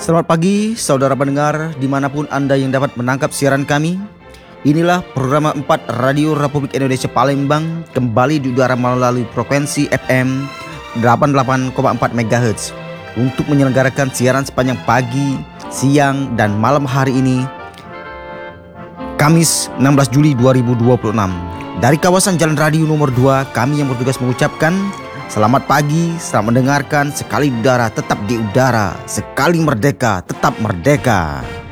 Selamat pagi saudara pendengar dimanapun Anda yang dapat menangkap siaran kami. Inilah program 4 Radio Republik Indonesia Palembang kembali di udara melalui frekuensi FM 88,4 MHz untuk menyelenggarakan siaran sepanjang pagi, siang, dan malam hari ini Kamis 16 Juli 2026. Dari kawasan Jalan Radio nomor 2, kami yang bertugas mengucapkan selamat pagi, selamat mendengarkan. Sekali udara tetap di udara, sekali merdeka tetap merdeka.